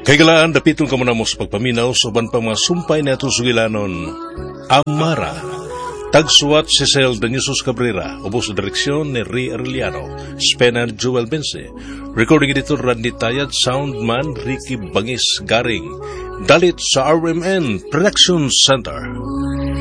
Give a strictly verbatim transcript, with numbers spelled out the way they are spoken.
Kaigalaan, dapitong ka muna mo sa pagpaminaw sa ban pa mga sumpay na itong sugilanon. Amara. Tagsuat si Cel Daniusos Cabrera, ubos sa direksyon ni Ri Arellano, Spenan Joel Bense, recording editor Randy Tayad, soundman Ricky Bangis Garing, dalit sa R M N Production Center.